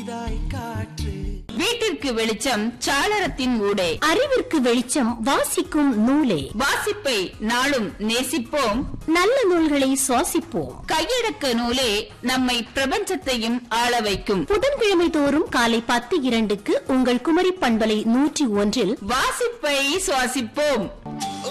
புதிதாய் காற்று. வீட்டிற்கு வெளிச்சம் சாளரத்தின் ஊடே, அறிவிற்கு வெளிச்சம் வாசிக்கும் நூலே. வாசிப்பை நாளும் நேசிப்போம், நல்ல நூல்களை சுவாசிப்போம். கையடக்க நூலே நம்மை பிரபஞ்சத்தையும் ஆள வைக்கும். புதன்கிழமை தோறும் காலை 10:02 உங்கள் குமரி பண்பலை 101 வாசிப்பை சுவாசிப்போம்.